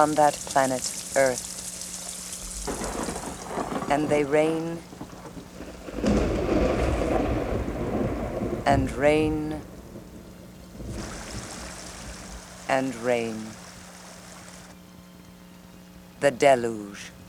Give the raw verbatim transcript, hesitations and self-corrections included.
on that planet Earth. And they rain and rain and rain. The deluge.